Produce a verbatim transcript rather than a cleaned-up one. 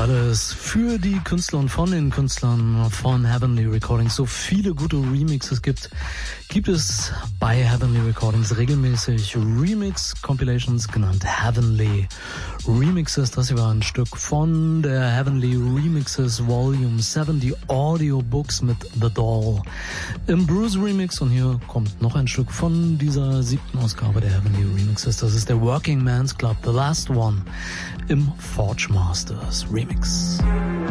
alles für die Künstler und von den Künstlern von Heavenly Recordings. So viele gute Remixes gibt, gibt es bei Heavenly Recordings regelmäßig Remix-Compilations, genannt Heavenly Remixes. Das hier war ein Stück von der Heavenly Remixes Volume sieben, die Audiobooks mit The Doll im Bruce Remix. Und hier kommt noch ein Stück von dieser siebten Ausgabe der Heavenly Remixes. Das ist der Working Man's Club, The Last One, im Forge Masters Remix.